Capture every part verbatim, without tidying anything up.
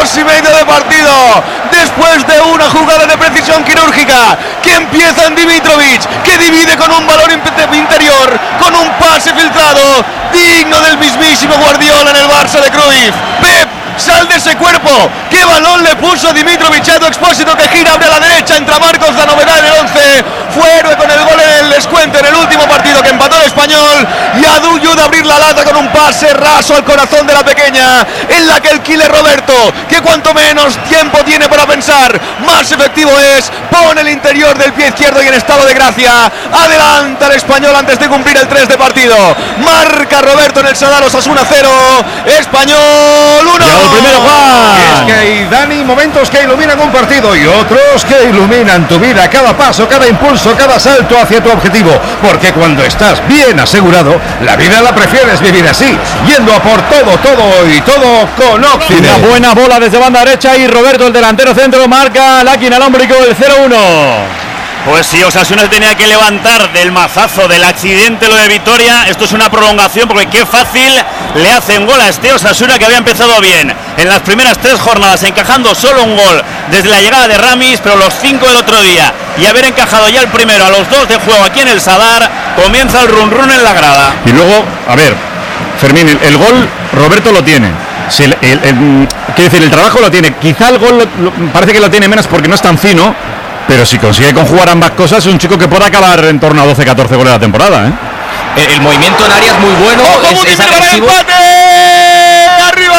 dos y medio de partido, después de una jugada de precisión quirúrgica que empieza en Dimitrovic, que divide con un balón interior, con un pase filtrado digno del mismísimo Guardiola en el Barça de Cruyff. Pep, sal de ese cuerpo. ¿Qué balón le puso Dimitrovic a Edu Expósito, que gira abre a la derecha? Entra Marcos, la novedad en el once. Fue héroe con el gol en el descuento en el último partido que empató el Español. Y Adu ayuda a abrir la lata con un pase raso al corazón de la pequeña, en la que el killer Roberto, que cuanto menos tiempo tiene para pensar, más efectivo es. Pone el interior del pie izquierdo y en estado de gracia adelanta el Español antes de cumplir el tres de partido. Marca Roberto en el Sadar. Osasuna cero, Español uno. El primero, Juan. Es que hay, Dani, momentos que iluminan un partido y otros que iluminan tu vida, cada paso, cada impulso, cada salto hacia tu objetivo, porque cuando estás bien asegurado, la vida la prefieres vivir así, yendo a por todo, todo y todo con Occident. Una buena bola desde banda derecha y Roberto, el delantero centro, marca la inalámbrico el cero uno. Pues sí, Osasuna se tenía que levantar del mazazo, del accidente, lo de Vitoria. Esto es una prolongación, porque qué fácil le hacen gol a este Osasuna, que había empezado bien en las primeras tres jornadas, encajando solo un gol desde la llegada de Ramis, pero los cinco del otro día, y haber encajado ya el primero a los dos de juego aquí en el Sadar, comienza el run run en la grada. Y luego, a ver, Fermín, el, el gol Roberto lo tiene. Si el, el, el, quiero decir, el trabajo lo tiene. Quizá el gol lo, lo, parece que lo tiene menos porque no es tan fino, pero si consigue conjugar ambas cosas, es un chico que puede acabar en torno a doce catorce goles a la temporada, ¿eh? El, el movimiento en área es muy bueno. ¡Ojo, es, es agresivo! ¡Arriba!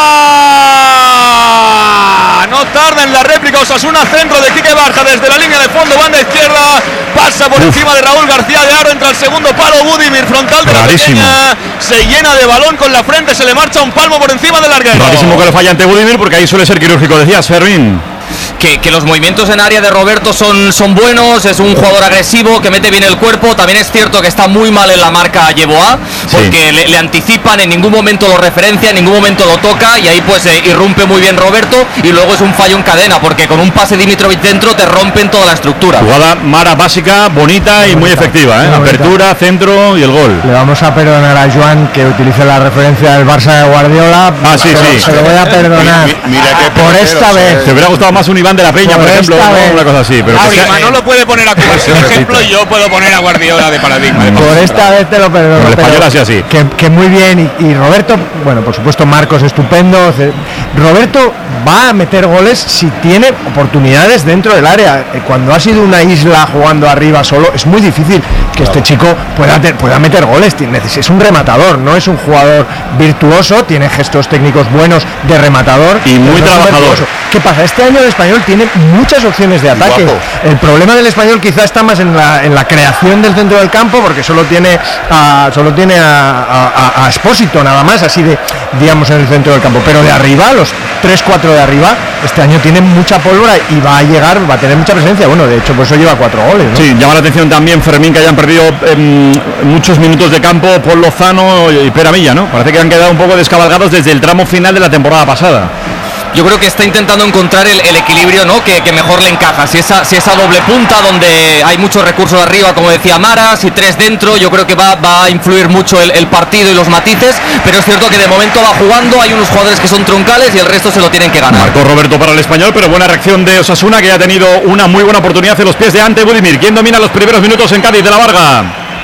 No tarda en la réplica Osasuna, centro de Quique Barja desde la línea de fondo, banda izquierda, pasa por Uf. encima de Raúl García de Aro, entra el segundo palo, Budimir, frontal de Rarísimo. La pequeña, se llena de balón con la frente, se le marcha un palmo por encima del larguero. Rarísimo que le falla ante Budimir, porque ahí suele ser quirúrgico, decías, Fermín. Que, que los movimientos en área de Roberto son, son buenos, es un jugador agresivo que mete bien el cuerpo. También es cierto que está muy mal en la marca a Yeboah, porque sí. le, le anticipan, en ningún momento lo referencia, en ningún momento lo toca, y ahí pues eh, irrumpe muy bien Roberto, y luego es un fallo en cadena, porque con un pase Dimitrovic dentro te rompen toda la estructura. Jugada Mara básica, bonita y muy efectiva, ¿eh? Apertura, centro y el gol. Le vamos a perdonar a Joan que utilice la referencia del Barça de Guardiola. Ah, sí, sí. Se lo voy a perdonar. Mi, mi, mira que por esta vez. Te hubiera gustado más un Iván de la Peña, por, por ejemplo, ¿no? Una cosa así. Pero Auri, que no lo puede poner a Cuba, por ejemplo, y yo puedo poner a Guardiola de paradigma. De por esta vez te lo perdono. Pero el español así, así. Que, que muy bien. Y, y Roberto, bueno, por supuesto, Marcos estupendo. Roberto va a meter goles si tiene oportunidades dentro del área. Cuando ha sido una isla jugando arriba solo, es muy difícil que este chico pueda, pueda meter goles. Es un rematador, no es un jugador virtuoso, tiene gestos técnicos buenos de rematador y muy trabajador. ¿Qué pasa? Este año el Español tiene muchas opciones de ataque. Guapo. El problema del Español quizá está más en la, en la creación del centro del campo, porque solo tiene a, solo tiene a, a, a Expósito nada más, así de, digamos, en el centro del campo. Pero de arriba, los tres cuatro de arriba, este año tiene mucha pólvora y va a llegar, va a tener mucha presencia. Bueno, de hecho, por eso lleva cuatro goles, ¿no? Sí, llama la atención también, Fermín, que hayan perdido eh, muchos minutos de campo Paul Lozano y Pere Milla, ¿no? Parece que han quedado un poco descabalgados desde el tramo final de la temporada pasada. Yo creo que está intentando encontrar el, el equilibrio, ¿no? que, que mejor le encaja. Si esa, si esa doble punta donde hay muchos recursos arriba, como decía Mara, si tres dentro, yo creo que va, va a influir mucho el, el partido y los matices, pero es cierto que de momento va jugando, hay unos jugadores que son troncales y el resto se lo tienen que ganar. Marcó Roberto para el Español, pero buena reacción de Osasuna, que ya ha tenido una muy buena oportunidad en los pies de Ante Budimir. ¿Quién domina los primeros minutos en Cádiz de la Varga?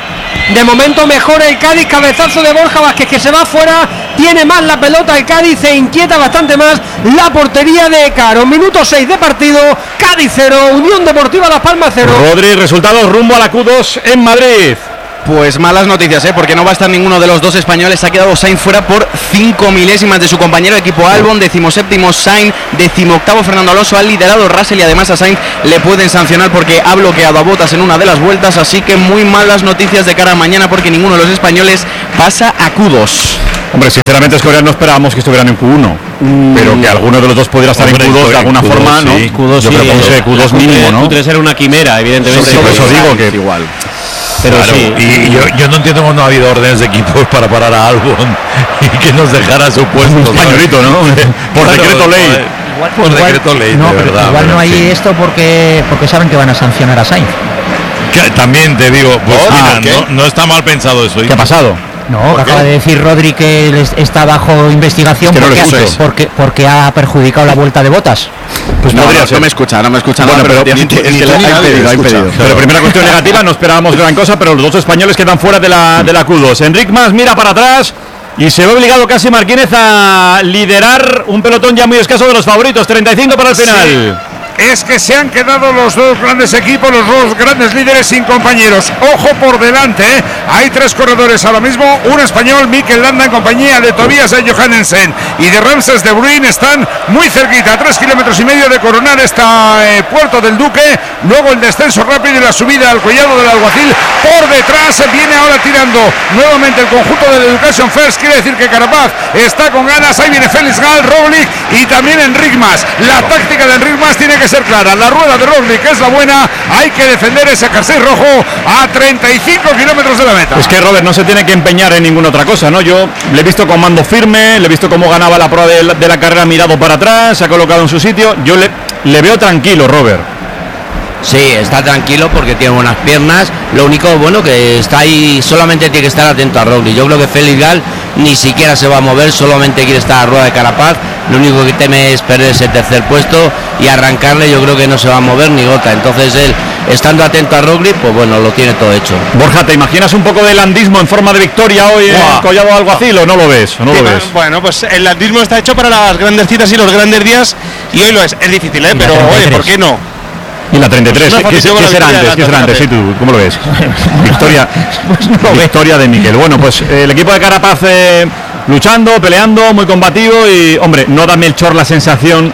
De momento mejora el Cádiz, cabezazo de Borja Vázquez que se va fuera, tiene más la pelota el Cádiz, se inquieta bastante más la portería de Caro. Minuto seis de partido, Cádiz cero, Unión Deportiva Las Palmas cero. Rodri, resultados rumbo a la Q dos en Madrid. Pues malas noticias, ¿eh? Porque no va a estar ninguno de los dos españoles. Ha quedado Sainz fuera por cinco milésimas de su compañero de equipo Albon. Decimoséptimo Sainz, decimoctavo Fernando Alonso. Ha liderado Russell y además a Sainz le pueden sancionar porque ha bloqueado a Bottas en una de las vueltas. Así que muy malas noticias de cara a mañana, porque ninguno de los españoles pasa a Q dos. Hombre, sinceramente, Escoria, no esperábamos que estuvieran en Q uno, mm. pero que alguno de los dos pudiera estar Hombre, en Q dos de alguna Q dos, forma, sí. ¿no? Q dos, Yo sí, creo que Q dos mínimo, ¿no? Q tres era una quimera, evidentemente. Sí, por eso digo que igual. Pero claro, sí. y yo, yo no entiendo cómo no ha habido órdenes de equipos para parar a Albon y que nos dejara su puesto. Un españolito, ¿no? Por claro, decreto ley. Igual, por igual, decreto ley, no, de pero verdad. Igual pero no hay sí. esto porque porque saben que van a sancionar a Sainz. Que, también te digo, pues ah, mira, no, no está mal pensado eso. ¿Qué ha pasado? No, acaba de decir Rodri que les está bajo investigación Es que no porque, le ha, escucho. porque, porque ha perjudicado la vuelta de Botas. Pues no, podría no, ser. no me escucha, no me escucha Bueno, nada, pero pero ni- efectivamente ni es que tú le ni ha nadie impedido, le ha escucha. impedido. Pero primera cuestión negativa, no esperábamos gran cosa, pero los dos españoles quedan fuera de la, de la Q dos. Enric Mas mira para atrás y se ve obligado casi Marquínez a liderar un pelotón ya muy escaso de los favoritos. treinta y cinco para el final. Es que se han quedado los dos grandes equipos, los dos grandes líderes sin compañeros. Ojo por delante, ¿eh? Hay tres corredores ahora mismo. Un español, Mikel Landa, en compañía de Tobias Johannesen y de Ramses de Bruyn. Están muy cerquita, a tres kilómetros y medio de coronar esta eh, Puerto del Duque. Luego el descenso rápido y la subida al collado del Alguacil. Por detrás viene ahora tirando nuevamente el conjunto del Education First. Quiere decir que Carapaz está con ganas. Ahí viene Félix Gal, Roglic y también Enric Mas. La táctica de Enric Mas tiene que ser clara. La rueda de Roglic es la buena. Hay que defender ese jersey rojo a treinta y cinco kilómetros de la meta. Es que Robert no se tiene que empeñar en ninguna otra cosa, ¿no? Yo le he visto con mando firme, le he visto cómo ganaba la prueba de la, de la carrera, mirado para atrás, se ha colocado en su sitio. Yo le, le veo tranquilo, Robert. Sí, está tranquilo porque tiene buenas piernas. Lo único bueno que está ahí, solamente tiene que estar atento a Roglic. Yo creo que Félix Gal ni siquiera se va a mover, solamente quiere estar a rueda de Carapaz. Lo único que teme es perder ese tercer puesto y arrancarle. Yo creo que no se va a mover ni gota. Entonces él, estando atento a Roglic, pues bueno, lo tiene todo hecho. Borja, ¿te imaginas un poco de landismo en forma de victoria hoy en Buah. Collado Alguacil o no lo ves? ¿O no Sí, lo bueno, ves? Bueno, pues el landismo está hecho para las grandes citas y los grandes días y hoy lo es. Es difícil, ¿eh? Y la Pero treinta y oye, tres. ¿por qué no? Y la treinta y tres, Pues una ¿qué, foto qué con la será victoria antes? ¿Qué de será la antes? Sí, tú, ¿cómo lo ves? Victoria, victoria de Mikel. Bueno, pues eh, el equipo de Carapaz eh, luchando, peleando, muy combativo y, hombre, no da Melchor la sensación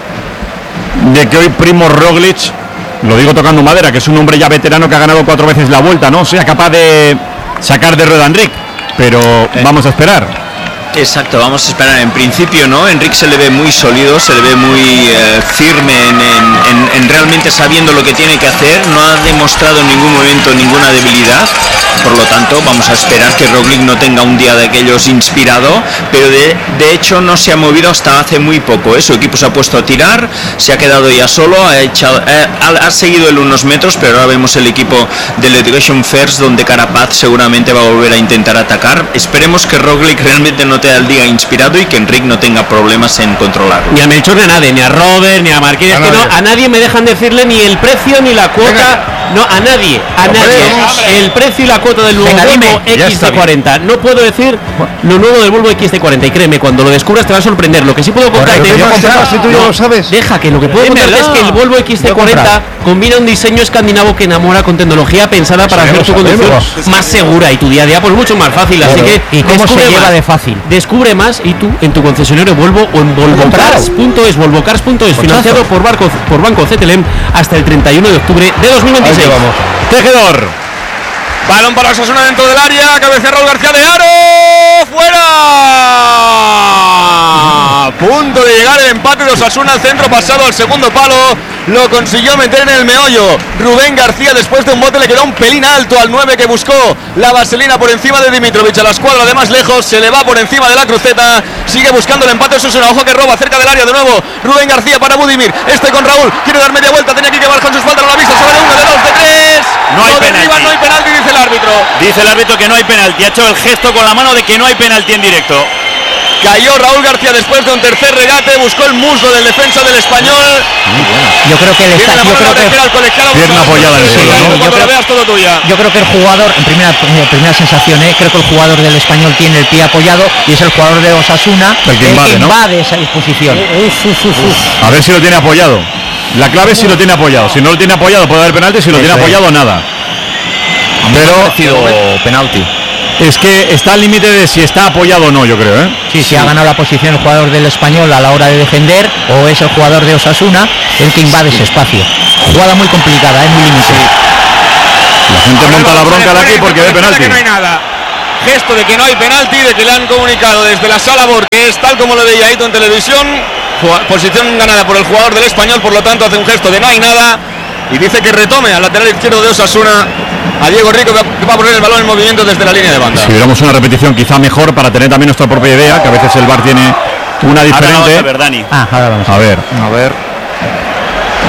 de que hoy Primo Roglic, lo digo tocando madera, que es un hombre ya veterano que ha ganado cuatro veces la Vuelta, ¿no? Sea capaz de sacar de rueda a Enric, pero Eh. vamos a esperar. Exacto, vamos a esperar. En principio, ¿no? Enric se le ve muy sólido, se le ve muy eh, firme en, en- en- en realmente sabiendo lo que tiene que hacer. No ha demostrado en ningún momento ninguna debilidad. Por lo tanto, vamos a esperar que Roglic no tenga un día de aquellos inspirado. Pero de, de hecho no se ha movido hasta hace muy poco, ¿eh? Su equipo se ha puesto a tirar, se ha quedado ya solo, ha, echado, eh, ha, ha seguido él unos metros, pero ahora vemos el equipo del Education First, donde Carapaz seguramente va a volver a intentar atacar. Esperemos que Roglic realmente no te da el día inspirado y que Enric no tenga problemas en controlarlo. Ni a Melchor ni a nadie, ni a Robert, ni a Marquínez, A que no, nadie. a nadie me dejan decirle ni el precio ni la cuota, no, a nadie, a Hombre, nadie. hombre. El precio y la cuota del nuevo Venga, Volvo dime. Ya X está C cuarenta. No puedo decir lo nuevo del Volvo X C cuarenta y créeme, cuando lo descubras te va a sorprender. Lo que sí puedo contarte Correcto, yo compraba, si tú ya lo sabes. Deja que lo que puedo contarte es que el Volvo X C cuarenta combina un diseño escandinavo que enamora con tecnología pensada para ya hacer lo tu conducción sabemos. más segura y tu día a día pues mucho más fácil. Así Claro. que ¿Y cómo se descubre lleva más. de fácil? Descubre más y tú en tu concesionario Volvo o en volvocars punto es, volvocars punto es, financiado por Banco, por Banco C T L M hasta el treinta y uno de octubre de dos mil veintiséis. Ahí vamos. Tejedor. Balón para Osasuna dentro del área, cabecea Raúl García de Aro, fuera. Punto de llegar el empate de Osasuna al centro, pasado al segundo palo, lo consiguió meter en el meollo Rubén García. Después de un bote le quedó un pelín alto al nueve que buscó la vaselina por encima de Dimitrovic. A la escuadra de más lejos se le va por encima de la cruceta, sigue buscando el empate Osasuna. Ojo que roba cerca del área de nuevo Rubén García para Budimir, este con Raúl, quiere dar media vuelta, tenía que llevar con sus faltas, no la ha visto, sobre uno, de dos, de tres. No hay Lo penalti. derriban, no hay penalti, dice el árbitro. Dice el árbitro que no hay penalti. Ha hecho el gesto con la mano de que no hay penalti en directo. Cayó Raúl García después de un tercer regate, buscó el muslo del defensa del Español. Yo creo que le Tiene está, la yo mano creo de que al colegiado. Pierna buscando- apoyada en el Sí, suelo, ¿no? Cuando Yo la creo- veas todo tuya. yo creo que el jugador, en primera eh, primera sensación, eh, creo que el jugador del Español tiene el pie apoyado y es el jugador de Osasuna El que invade, ¿no? invade esa disposición. A ver si lo tiene apoyado. La clave es si lo tiene apoyado. Si no lo tiene apoyado puede haber penalti, si lo tiene Eso es. apoyado nada. Pero penalti. es que está al límite de si está apoyado o no, yo creo, ¿eh? Sí, sí, ha ganado la posición el jugador del Español a la hora de defender, o es el jugador de Osasuna el que invade ese espacio. Jugada muy complicada, es muy límite. La gente monta la bronca de aquí porque ve penalti. Que no hay nada. Gesto de que no hay penalti, de que le han comunicado desde la sala B O R que es tal como lo veía Aito en televisión. Jua- Posición ganada por el jugador del Español, por lo tanto hace un gesto de no hay nada y dice que retome al lateral izquierdo de Osasuna, a Diego Rico, que va- que va a poner el balón en movimiento desde la línea de banda. Si viéramos una repetición quizá mejor para tener también nuestra propia idea, que a veces el V A R tiene una Ahora vamos a diferente. ver, Dani. Ah, ahora vamos. A ver, A ver.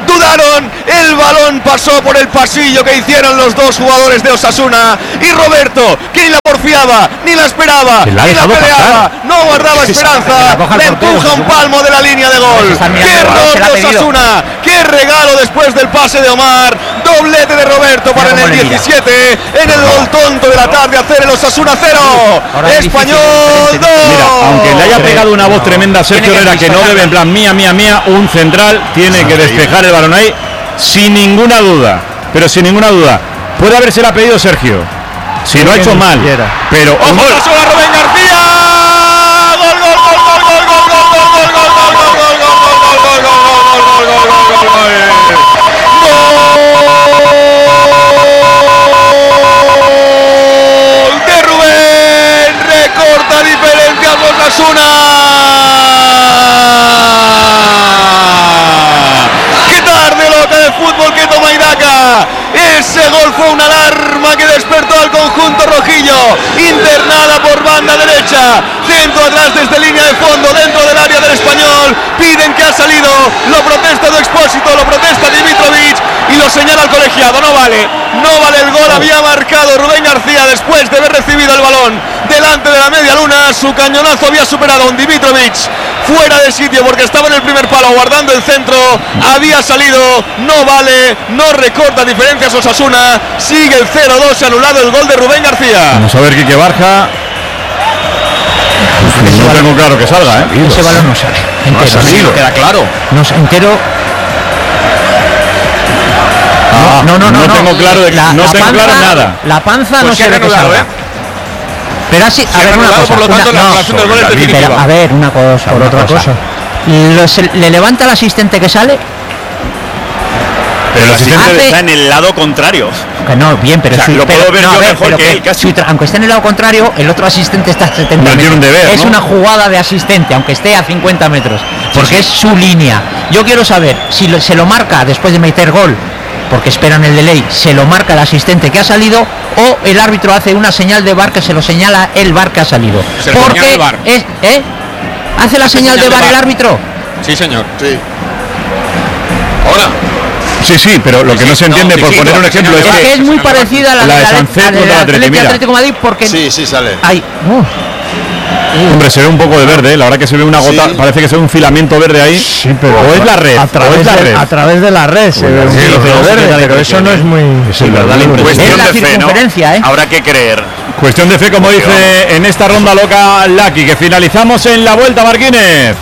dudaron, el balón pasó por el pasillo que hicieron los dos jugadores de Osasuna y Roberto, que ni la porfiaba, ni la esperaba, la ni la peleaba, pasar. no guardaba esperanza, le empuja un palmo de la línea de gol. ¡Qué error de Osasuna! ¡Qué regalo después del pase de Omar! Doblete de Roberto para en el diecisiete, en el gol tonto de la tarde hacer el Osasuna cero, Español dos. Mira, aunque le haya pegado una voz tremenda a Sergio Herrera, que no debe en plan mía, mía, mía, un central tiene que despejar el balón ahí sin ninguna duda, pero sin ninguna duda. Puede haberse la pedido Sergio, si lo ha hecho mal, pero ¡ojo, la sola Rubén García! ¡Gol, gol, gol, gol, gol, gol, gol, gol, gol, gol, gol, gol, gol, gol, gol, gol, gol, de Rubén, recorta diferencias Osasuna. ¡Qué tarde loca de fútbol que toma Iraca! Ese gol fue una alarma que despertó al conjunto rojillo, internada por banda derecha, centro atrás desde línea de fondo, dentro del área del Español, piden que ha salido, lo protesta Do Expósito, lo protesta Dimitrovic y lo señala el colegiado, no vale, no vale el gol, había marcado Rubén García después de haber recibido el balón delante de la media luna, su cañonazo había superado a un Dimitrovic fuera de sitio porque estaba en el primer palo guardando el centro, había salido, no vale, no recorta diferencias Osasuna, sigue el cero dos, anulado el gol de Rubén García. Vamos a ver Quique Barja. Pues no tengo claro que salga, ¿eh? Ese balón no sale. No ha Entero, salido. sí, queda claro. No, sé, entero. Ah, no, no, no, no no. tengo claro de- La- no la tengo panza- claro nada. La panza Pues no se se ha ve que anulado, salga. ¿eh? Pero así, Se a ha ver una anulado, cosa. por lo una- tanto, la no, anulación del gol es pero, definitiva. a ver, una cosa, Por una otra cosa. cosa. Lo- se- le levanta al asistente que sale. Pero el asistente Hace- está en el lado contrario. Que no, bien, pero, O sea, su- lo pero- puedo ver no, yo a ver, mejor pero que él, casi. su tra- aunque esté en el lado contrario, el otro asistente está a setenta No, metros. tiene un deber, es ¿no? una jugada de asistente, aunque esté a cincuenta metros, porque es su línea. Yo quiero saber si lo- se lo marca después de meter gol, porque esperan el delay, se lo marca el asistente que ha salido, o el árbitro hace una señal de V A R que se lo señala el V A R que ha salido. Se lo señala Porque el V A R. es, ¿eh? ¿Hace la señal de V A R el árbitro? Sí, señor. Sí. Ahora. Sí, sí, pero lo que no se entiende, por poner un ejemplo, es Es que es muy parecida a la, la de la- Sancet la del contra el Atleti, Atleti mira. Atlético de Madrid, porque Sí, sí sale. hay Hombre, se ve un poco de verde, ¿eh? La verdad que se ve una gota, Sí. parece que se ve un filamento verde ahí. Sí, pero o es la red, a o través, es la de, red. a través de la red se ve un sí, poco lo que verde, da la pero eso impresión, no ¿eh? es muy. Sí, da la impresión. Cuestión Es la de fe, ¿no? circunferencia, ¿eh? Habrá que creer. Cuestión de fe, como Porque, dice en esta ronda loca Lucky, que finalizamos en la vuelta, Marquínez.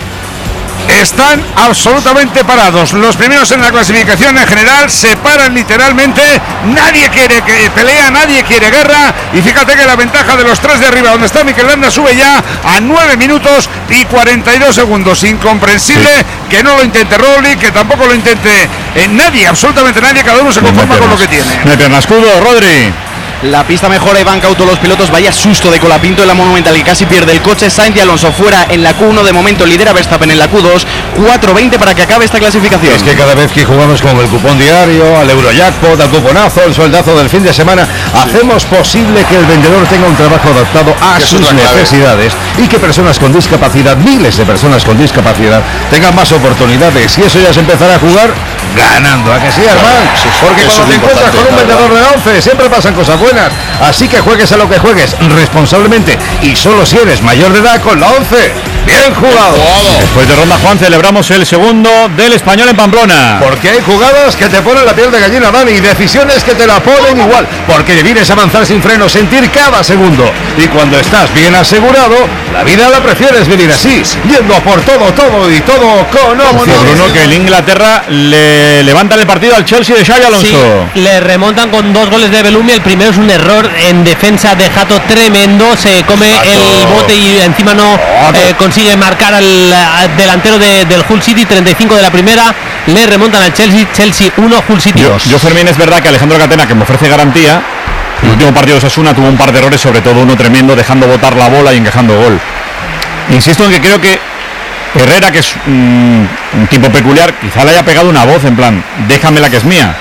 Están absolutamente parados. Los primeros en la clasificación en general se paran literalmente. Nadie quiere que pelea, nadie quiere guerra. Y fíjate que la ventaja de los tres de arriba, donde está Mikel Landa, sube ya a nueve minutos y cuarenta y dos segundos. Incomprensible que no lo intente Roglic, que tampoco lo intente eh, nadie, absolutamente nadie. Cada uno se conforma con lo que tiene. No hay pierna, escudo, Rodri. La pista mejora y van cauto los pilotos. Vaya susto de Colapinto en la Monumental, que casi pierde el coche. Sainz y Alonso fuera en la Q uno. De momento lidera Verstappen en la Q dos. cuatro veinte para que acabe esta clasificación. Es que cada vez que jugamos con el cupón diario, al Eurojackpot, al cuponazo, el sueldazo del fin de semana, hacemos posible que el vendedor tenga un trabajo adaptado a Que eso es sus la clave. necesidades y que personas con discapacidad, miles de personas con discapacidad, tengan más oportunidades. Y eso ya se empezará a jugar ganando, ¿a que sí, Armand? Porque eso cuando es te encuentras importante, con un la vendedor de once, siempre pasan cosas buenas. Así que juegues a lo que juegues responsablemente y solo si eres mayor de edad con la once. Bien jugado. Después de ronda, Juan, celebramos el segundo del Español en Pamplona. Porque hay jugadas que te ponen la piel de gallina, Dani, y decisiones que te la ponen igual. Porque vienes a avanzar sin freno, sentir cada segundo. Y cuando estás bien asegurado, la vida la prefieres vivir así, yendo a por todo, todo y todo con Dice Bruno que el Inglaterra le levanta el partido al Chelsea de Xabi Alonso. Sí, le remontan con dos goles de Bellumi. El primero es un error en defensa de Jato tremendo. Se come el bote y encima no eh, consigue marcar al, al delantero de- del Hull City. treinta y cinco de la primera. Le remontan al Chelsea. Chelsea uno, Hull City Yo, dos. yo, Fermín, es verdad que Alejandro Catena, que me ofrece garantía, el último partido de Osasuna tuvo un par de errores, sobre todo uno tremendo, dejando botar la bola y encajando gol. Insisto en que creo que Herrera, que es mm, un tipo peculiar, quizá le haya pegado una voz en plan, déjame la que es mía.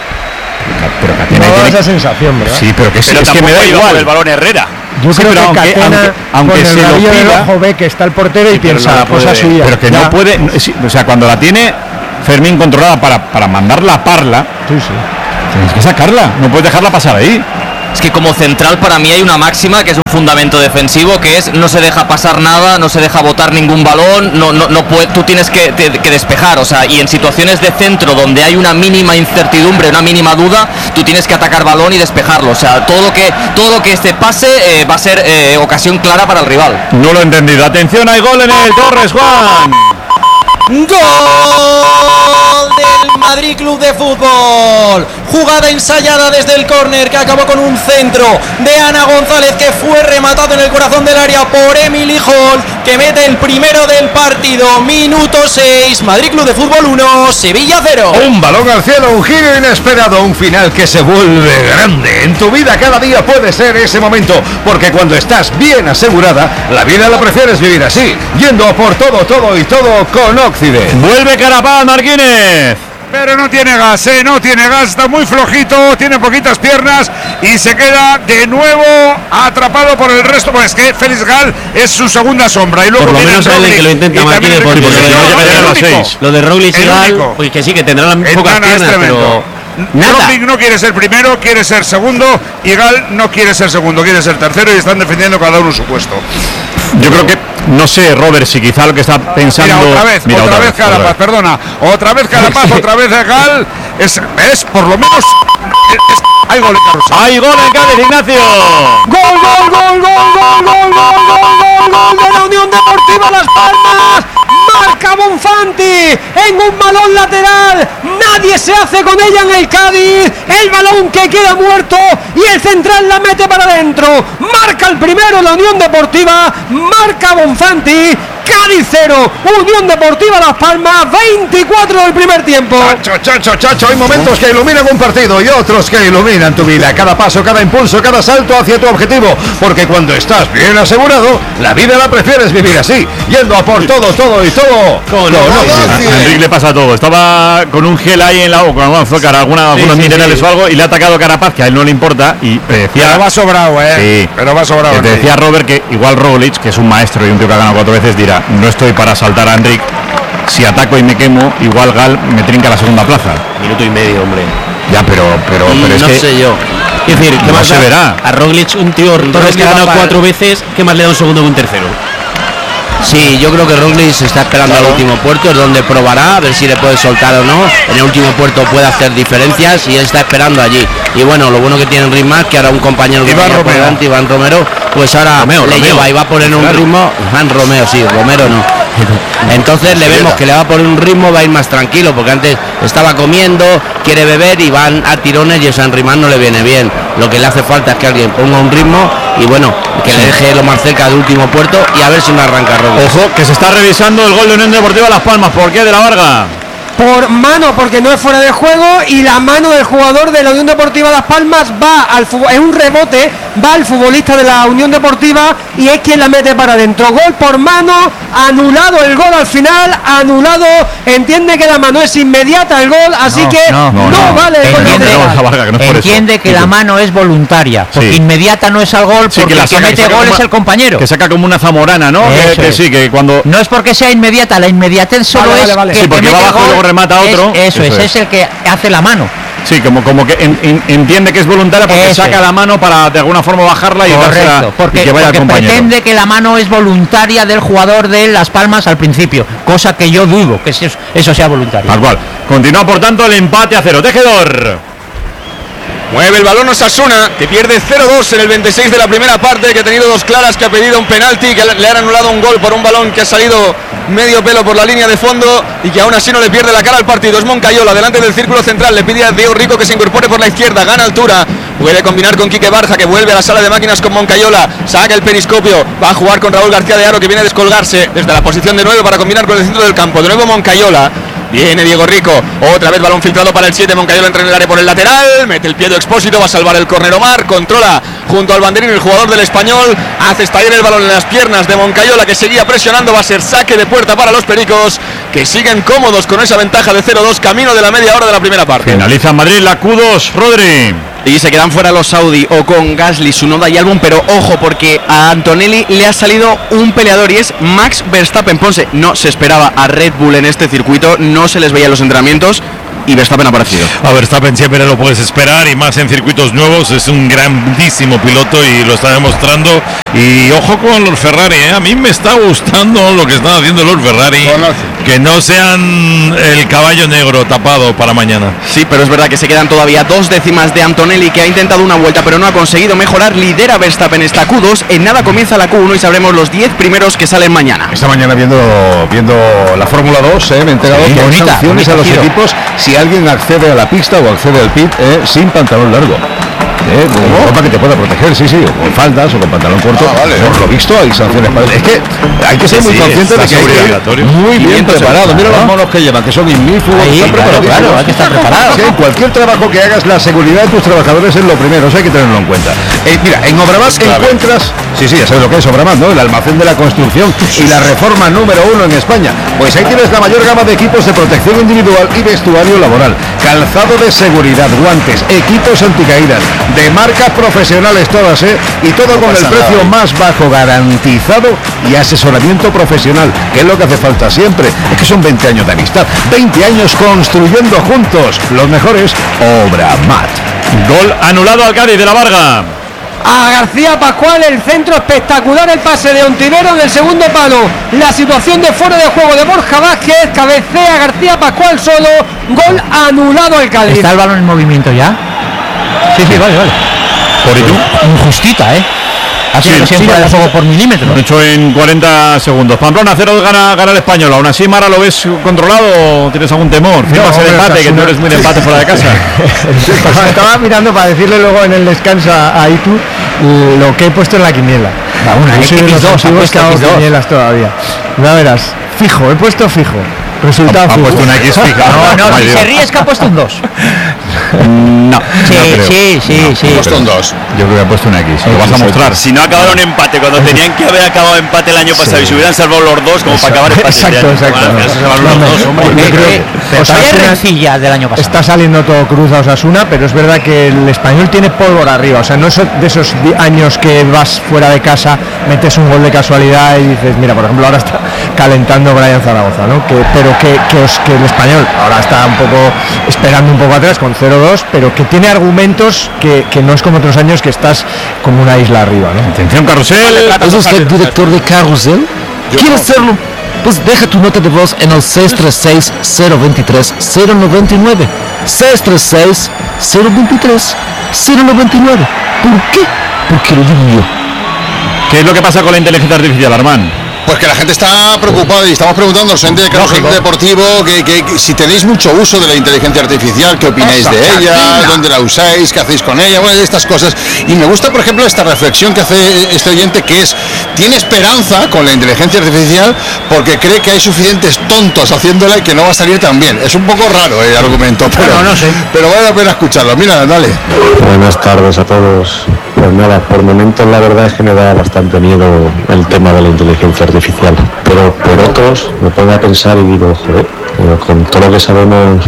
Pero Catena No da tiene- esa sensación, ¿verdad? Sí, pero que, es, Pero es que me tampoco da ha ido por igual. el balón Herrera. Yo Sí, creo pero que aunque- Catena, aunque- aunque con se el lo rabillo del pida- ojo, ve que está el portero y Sí, pero piensa, no la cosa puede- suya. Pero que Ya. no puede, no- sí, o sea, cuando la tiene, Fermín controlada para, para mandarla a Parla, sí, sí. tienes que sacarla, no puedes dejarla pasar ahí. Es que como central para mí hay una máxima que es un fundamento defensivo, que es no se deja pasar nada, no se deja botar ningún balón, no, no, no puede, tú tienes que, te, que despejar, o sea, y en situaciones de centro donde hay una mínima incertidumbre, una mínima duda, tú tienes que atacar balón y despejarlo, o sea, todo lo que todo lo que este pase eh, va a ser eh, ocasión clara para el rival. No lo he entendido. Atención, hay gol en el Torres, Juan. ¡Gol del Madrid Club de Fútbol! Jugada ensayada desde el córner que acabó con un centro de Ana González, que fue rematado en el corazón del área por Emily Hall, que mete el primero del partido. Minuto seis, Madrid Club de Fútbol uno, Sevilla cero. Un balón al cielo, un giro inesperado, un final que se vuelve grande. En tu vida cada día puede ser ese momento, porque cuando estás bien asegurada, la vida la prefieres vivir así, yendo a por todo, todo y todo con Occident. Vuelve Carapaz, Marquínez. Pero no tiene gas, ¿eh? no tiene gas, está muy flojito, tiene poquitas piernas y se queda de nuevo atrapado por el resto. Pues que Félix Gal es su segunda sombra. Y luego por lo menos es el que lo intenta Martínez, porque lo de, lo de Roglic y Gal, pues que sí, que tendrá las pocas piernas, pero Roglic no quiere ser primero, quiere ser segundo, y Gal no quiere ser segundo, quiere ser tercero, y están defendiendo cada uno su puesto. Yo creo que, no sé, Robert, si quizá lo que está pensando... Mira, otra vez, Mira, otra, otra vez Carapaz, perdona. Otra vez Carapaz, otra vez Gal. Es, es por lo menos... Es, hay gol en Carlos. ¡Hay gol en Cádiz, Ignacio! ¡Gol, gol, gol, gol, gol, gol, gol, gol, gol de la Unión Deportiva Las Palmas! Marca Bonfanti en un balón lateral, nadie se hace con ella en el Cádiz, el balón que queda muerto y el central la mete para adentro. Marca el primero la Unión Deportiva, marca Bonfanti. Cádiz cero, Unión Deportiva Las Palmas veinticuatro del primer tiempo. Chacho, chacho, chacho, hay momentos que iluminan un partido y otros que iluminan tu vida. Cada paso, cada impulso, cada salto hacia tu objetivo. Porque cuando estás bien asegurado, la vida la prefieres vivir así, yendo a por todo, todo y todo. Con a Enrique le pasa todo. Estaba con un gel ahí en la boca, con azúcar, alguna, sí, algunos sí, minerales sí. o algo, y le ha atacado Carapaz, que a él no le importa. Y te decía, pero va sobrado, eh. Sí, pero va sobrado. Te decía Robert que igual Roglic, que es un maestro y un tío que ha ganado cuatro veces, dirá: no estoy para saltar a Enric, si ataco y me quemo, igual Gal me trinca la segunda plaza. Minuto y medio, hombre. Ya, pero pero, y pero es no que sé yo. Es decir, ¿qué no más se da? verá. A Roglic, un tío Torres que ha ganado cuatro veces, ¿qué más le da un segundo que un tercero? Sí, yo creo que Roglic se está esperando claro. al último puerto, es donde probará a ver si le puede soltar o no. En el último puerto puede hacer diferencias y él está esperando allí. Y bueno, lo bueno que tiene Enric Mas, que ahora un compañero que Iván por Romeo. delante, Iván Romero, pues ahora Romeo, le Romeo. lleva y va a poner un claro. ritmo. Iván Romeo, sí, Romero no. Entonces le vemos que le va a poner un ritmo, va a ir más tranquilo, porque antes estaba comiendo, quiere beber y van a tirones y eso a Enric Mas no le viene bien. Lo que le hace falta es que alguien ponga un ritmo y bueno, que le deje lo más cerca del último puerto y a ver si no arranca Roglic. Ojo, que se está revisando el gol de Unión Deportiva Las Palmas. ¿Por qué? De la Varga. Por mano, porque no es fuera de juego, y la mano del jugador de la Unión Deportiva Las Palmas va al fútbol, es un rebote, va al futbolista de la Unión Deportiva y es quien la mete para adentro. Gol por mano, anulado el gol al final, anulado, entiende que la mano es inmediata el gol, así no, que no, no, no, no vale el gol. Entiende, Varga, que, no entiende que la mano es voluntaria, porque sí. inmediata no es al gol, porque sí, que la saca, el que mete que gol es el compañero. Que saca como una zamorana, ¿no? Que, que sí, que cuando... No es porque sea inmediata, la inmediatez solo vale, es vale, vale. que sí, porque va abajo y luego remata otro. Es, eso, eso es, es el que hace la mano. Sí, como, como que en, en, entiende que es voluntaria porque Eso saca es. la mano para de alguna forma bajarla y Correcto, dársela, porque, y que vaya porque al compañero. pretende que la mano es voluntaria del jugador de Las Palmas al principio, cosa que yo dudo que eso, eso sea voluntario. Tal cual. Continúa por tanto el empate a cero. Tejedor. Mueve el balón Osasuna, que pierde cero dos en el veintiséis de la primera parte, que ha tenido dos claras, que ha pedido un penalti, que le han anulado un gol por un balón que ha salido medio pelo por la línea de fondo y que aún así no le pierde la cara al partido. Es Moncayola, delante del círculo central, le pide a Diego Rico que se incorpore por la izquierda, gana altura, puede combinar con Quique Barja, que vuelve a la sala de máquinas con Moncayola, saca el periscopio, va a jugar con Raúl García de Haro, que viene a descolgarse desde la posición de nueve para combinar con el centro del campo. De nuevo Moncayola. Viene Diego Rico, otra vez balón filtrado para el siete, Moncayola entra en el área por el lateral, mete el pie de Expósito, va a salvar el córner Omar, controla junto al banderín el jugador del Español, hace estallar el balón en las piernas de Moncayola, que seguía presionando, va a ser saque de puerta para los Pericos, que siguen cómodos con esa ventaja de cero dos camino de la media hora de la primera parte. Finaliza en Madrid la Q dos, Rodri. Y se quedan fuera los Saudi o con Gasly, Tsunoda y Albon, pero ojo porque a Antonelli le ha salido un peleador y es Max Verstappen. Ponce, no se esperaba a Red Bull en este circuito, no se les veía en los entrenamientos y Verstappen ha aparecido. A Verstappen siempre lo puedes esperar y más en circuitos nuevos, es un grandísimo piloto y lo está demostrando. Y ojo con los Ferrari, ¿eh? A mí me está gustando lo que están haciendo los Ferrari, que no sean el caballo negro tapado para mañana. Sí, pero es verdad que se quedan todavía dos décimas de Antonelli, que ha intentado una vuelta pero no ha conseguido mejorar. Lidera Verstappen esta Q dos, en nada comienza la Q uno y sabremos los diez primeros que salen mañana. Esta mañana viendo viendo la Fórmula dos, eh, me he enterado Sí, que hay bonita, sanciones bonita a los giro. equipos si alguien accede a la pista o accede al pit eh, sin pantalón largo. Eh, con ropa que te pueda proteger, sí, sí, o con faldas o con pantalón corto. Ah, vale. Por lo visto hay sanciones para eso. Es que hay que ser Sí, muy sí, consciente de está que hay que ir obligatorio. muy bien preparado. Mira los monos que llevan, que son ignífugos, Ahí, están claro, preparados. claro, hay que estar preparado. Sí, en cualquier trabajo que hagas, la seguridad de tus trabajadores es lo primero, eso hay que tenerlo en cuenta. Eh, mira, en Obramat encuentras, sí, sí, ya sabes lo que es Obramat, ¿no? El almacén de la construcción y la reforma número uno en España. Pues ahí tienes la mayor gama de equipos de protección individual y vestuario laboral, calzado de seguridad, guantes, equipos anticaídas, de marcas profesionales todas, ¿eh? Y todo con el precio más bajo garantizado y asesoramiento profesional, que es lo que hace falta siempre. Es que son veinte años de amistad, veinte años construyendo juntos. Los mejores, Obramat. Gol anulado al Cádiz de la Varga. A García Pascual, el centro espectacular, el pase de Ontivero en el segundo palo, la situación de fuera de juego de Borja Vázquez, cabecea García Pascual solo, gol anulado al Cádiz. ¿Está el balón en movimiento ya? Sí, sí, vale, vale. Por ello. Injustita, ¿eh? Ha sido Sí, siempre sí, de juego por milímetros. Lo hecho en cuarenta segundos. Pamplona cero gana, gana el Español. Aún así, Mara, ¿lo ves controlado o tienes algún temor? Firmas el empate, que tú eres muy de empate fuera de casa. estaba, estaba mirando para decirle luego en el descanso a, a Itu lo que he puesto en la quiniela. Va, una, Yo soy de X los dos, antiguos ha puesto que hago X dos. quinielas todavía. Ya verás, fijo, he puesto fijo. Resultado Ha, ha fijo. puesto una X fija. No, no, si Dios. se ríe es que ha puesto un dos. No, Sí, no creo. sí, sí, No, sí. he puesto un dos. Yo creo que ha puesto una X. Lo vas a mostrar. Si no acabaron empate cuando tenían que haber acabado empate el año pasado y se hubieran salvado los dos como para acabar empate. Exacto, este año. exacto. Bueno, No, se salvaron no, los me- dos, hombre. yo creo que Pero todavía hay Osasuna rencilla del año pasado. está saliendo todo cruz a Osasuna, pero es verdad que el Español tiene pólvora arriba. O sea, no es de esos di- años que vas fuera de casa, metes un gol de casualidad y dices, mira, por ejemplo, ahora está calentando Brian Zaragoza, ¿no? Que, pero que, que, os- que el Español ahora está un poco esperando un poco atrás con cero dos, pero que tiene argumentos que, que no es como otros años que estás como una isla arriba, ¿no? Atención, Carrusel. ¿Es usted director de Carrusel? ¿Quiere hacerlo? Pues deja tu nota de voz en el seis tres seis, cero dos tres, cero nueve nueve. seis tres seis, cero dos tres, cero nueve nueve. ¿Por qué? Porque lo digo yo. ¿Qué es lo que pasa con la inteligencia artificial, Armán? Pues que la gente está preocupada y estamos preguntando a los entes de Carrusel Deportivo que, que, que si tenéis mucho uso de la inteligencia artificial, qué opináis de ella, dónde la usáis, qué hacéis con ella, bueno, estas cosas. Y me gusta, por ejemplo, esta reflexión que hace este oyente, que es, tiene esperanza con la inteligencia artificial porque cree que hay suficientes tontos haciéndola y que no va a salir tan bien. Es un poco raro el argumento, pero, Bueno, no sé. pero vale la pena escucharlo. Mira, dale. Buenas tardes a todos. Pues nada, por momentos la verdad es que me da bastante miedo el tema de la inteligencia artificial, pero por otros me pongo a pensar y digo, joder, pero con todo lo que sabemos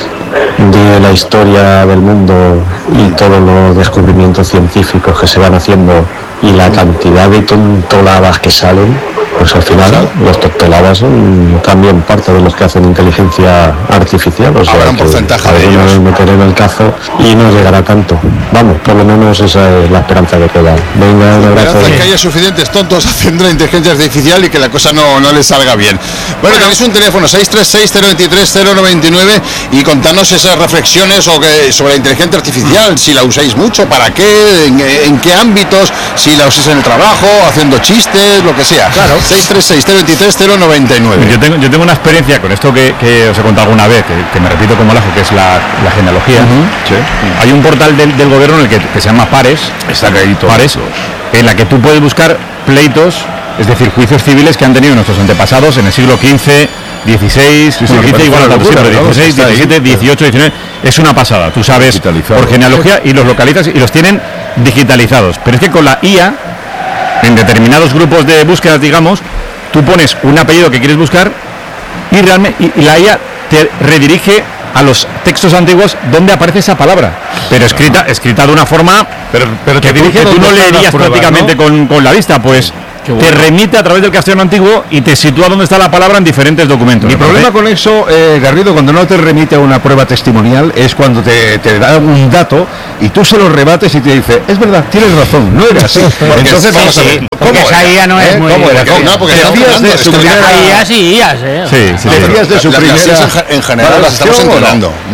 de la historia del mundo y todos los descubrimientos científicos que se van haciendo y la cantidad de tontoladas que salen, pues al final los tontoladas son también parte de los que hacen inteligencia artificial, o sea Habrá un que porcentaje de algunos ellos. meteré en el cazo y no llegará tanto. Vamos, por lo menos esa es la esperanza que queda. Venga, un abrazo. Esperanza que haya suficientes tontos haciendo la inteligencia artificial y que la cosa no, no les salga bien. Bueno, tenéis un teléfono seis tres seis, cero dos tres, cero nueve nueve y contanos esas reflexiones o que, sobre la inteligencia artificial, si la usáis mucho, para qué, en, en qué ámbitos, si la usáis en el trabajo, haciendo chistes, lo que sea. Claro. seis tres seis, cero dos tres, cero nueve nueve. Yo tengo, yo tengo una experiencia con esto que, que os he contado alguna vez, que, que me repito como lajo, que es la, la genealogía. Sí. Hay un portal del, del gobierno en el que, que se llama Pares, Está caído. Pares, en la que tú puedes buscar pleitos, es decir, juicios civiles que han tenido nuestros antepasados en el siglo quince, dieciséis, Sí, siglo que quince, parece igual una tanto locura, siempre, ¿no? dieciséis, Está ahí. diecisiete, dieciocho, diecinueve, es una pasada. Tú sabes Digitalizado. por genealogía y los localizas y los tienen digitalizados. Pero es que con la I A, en determinados grupos de búsquedas, digamos, tú pones un apellido que quieres buscar y realmente y, y la I A te redirige a los textos antiguos donde aparece esa palabra, pero escrita escrita de una forma pero, pero que, dirige, que tú no leerías pruebas, prácticamente ¿no? con, con la vista, pues bueno. Te remite a través del castellano antiguo y te sitúa donde está la palabra en diferentes documentos. Mi problema con eso, eh, Garrido, cuando no te remite a una prueba testimonial, es cuando te, te da un dato y tú se lo rebates y te dice, es verdad, tienes razón, no era así. Entonces vamos sí, a ver, ¿cómo porque esa I A no es ¿Eh? muy... ¿Cómo era? No, porque decías de su primera... I A sí, I A, ¿eh? Sí, sí. Decías de su primera... En general las estamos entonando.